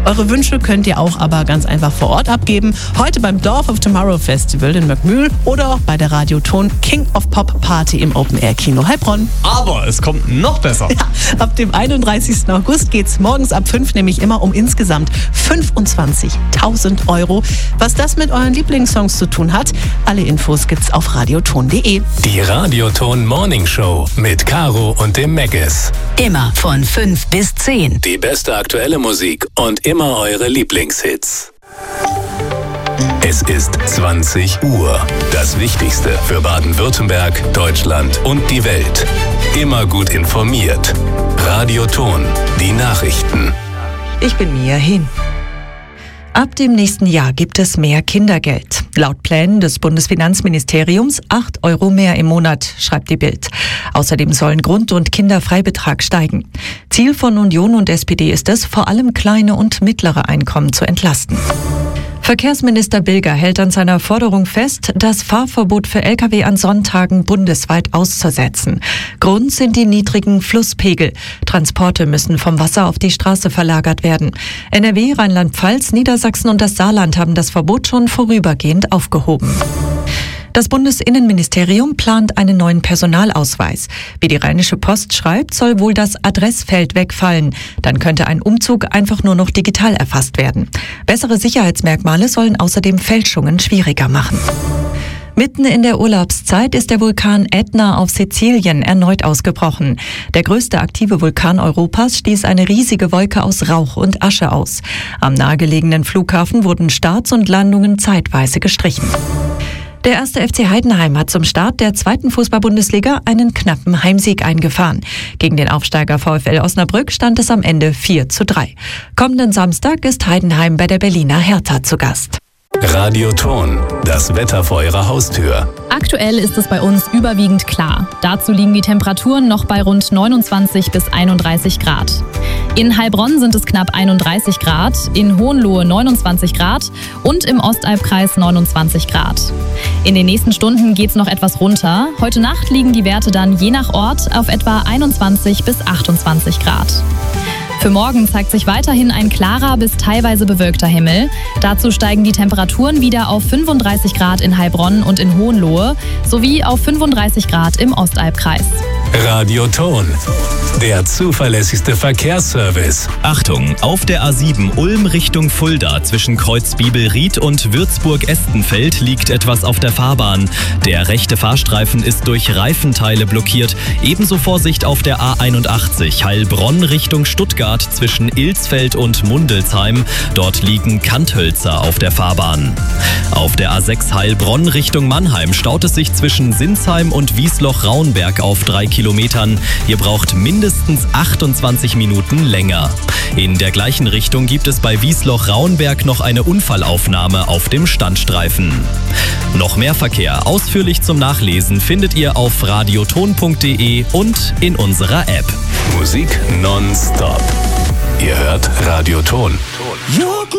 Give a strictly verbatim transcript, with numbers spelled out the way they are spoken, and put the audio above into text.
Eure Wünsche könnt ihr auch aber ganz einfach vor Ort abgeben. Heute beim Dorf of Tomorrow Festival in Möckmühl oder auch bei der Radioton King of Pop Party im Open Air Kino Heilbronn. Aber es kommt noch besser. Ja, ab dem einunddreißigsten August geht's morgens ab fünf nämlich immer um insgesamt fünfundzwanzigtausend Euro. Was das mit euren Lieblingssongs zu tun hat, alle Infos gibt's auf radioton punkt de. Die Radioton Morning Show mit Caro und dem Meggis. Immer von fünf bis zehn. Die beste aktuelle Musik und immer eure Lieblingshits. Es ist zwanzig Uhr. Das Wichtigste für Baden-Württemberg, Deutschland und die Welt. Immer gut informiert. Radioton, die Nachrichten. Ich bin Mia Hin. Ab dem nächsten Jahr gibt es mehr Kindergeld. Laut Plänen des Bundesfinanzministeriums acht Euro mehr im Monat, schreibt die Bild. Außerdem sollen Grund- und Kinderfreibetrag steigen. Ziel von Union und S P D ist es, vor allem kleine und mittlere Einkommen zu entlasten. Verkehrsminister Bilger hält an seiner Forderung fest, das Fahrverbot für L K W an Sonntagen bundesweit auszusetzen. Grund sind die niedrigen Flusspegel. Transporte müssen vom Wasser auf die Straße verlagert werden. N R W, Rheinland-Pfalz, Niedersachsen und das Saarland haben das Verbot schon vorübergehend aufgehoben. Das Bundesinnenministerium plant einen neuen Personalausweis. Wie die Rheinische Post schreibt, soll wohl das Adressfeld wegfallen. Dann könnte ein Umzug einfach nur noch digital erfasst werden. Bessere Sicherheitsmerkmale sollen außerdem Fälschungen schwieriger machen. Mitten in der Urlaubszeit ist der Vulkan Ätna auf Sizilien erneut ausgebrochen. Der größte aktive Vulkan Europas stieß eine riesige Wolke aus Rauch und Asche aus. Am nahegelegenen Flughafen wurden Starts und Landungen zeitweise gestrichen. Der erste F C Heidenheim hat zum Start der zweiten Fußball-Bundesliga einen knappen Heimsieg eingefahren. Gegen den Aufsteiger VfL Osnabrück stand es am Ende vier zu drei. Kommenden Samstag ist Heidenheim bei der Berliner Hertha zu Gast. Radioton, das Wetter vor eurer Haustür. Aktuell ist es bei uns überwiegend klar. Dazu liegen die Temperaturen noch bei rund neunundzwanzig bis einunddreißig Grad. In Heilbronn sind es knapp einunddreißig Grad, in Hohenlohe neunundzwanzig Grad und im Ostalbkreis neunundzwanzig Grad. In den nächsten Stunden geht's noch etwas runter. Heute Nacht liegen die Werte dann je nach Ort auf etwa einundzwanzig bis achtundzwanzig Grad. Für morgen zeigt sich weiterhin ein klarer bis teilweise bewölkter Himmel. Dazu steigen die Temperaturen wieder auf fünfunddreißig Grad in Heilbronn und in Hohenlohe sowie auf fünfunddreißig Grad im Ostalbkreis. Radioton, der zuverlässigste Verkehrsservice. Achtung, auf der A sieben Ulm Richtung Fulda zwischen Kreuzbiebelried und Würzburg-Estenfeld liegt etwas auf der Fahrbahn. Der rechte Fahrstreifen ist durch Reifenteile blockiert. Ebenso Vorsicht auf der A einundachtzig Heilbronn Richtung Stuttgart zwischen Ilsfeld und Mundelsheim. Dort liegen Kanthölzer auf der Fahrbahn. Auf der A sechs Heilbronn Richtung Mannheim staut es sich zwischen Sinsheim und Wiesloch-Raunberg auf drei Kilometern. Ihr braucht mindestens achtundzwanzig Minuten länger. In der gleichen Richtung gibt es bei Wiesloch-Raunberg noch eine Unfallaufnahme auf dem Standstreifen. Noch mehr Verkehr ausführlich zum Nachlesen findet ihr auf radioton punkt de und in unserer App. Musik nonstop. Ihr hört Radioton.